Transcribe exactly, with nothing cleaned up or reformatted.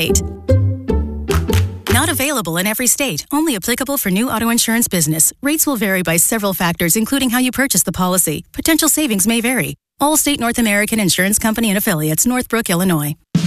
Allstate. Not available in every state. Only applicable for new auto insurance business. Rates will vary by several factors, including how you purchase the policy. Potential savings may vary. Allstate North American Insurance Company and Affiliates, Northbrook, Illinois.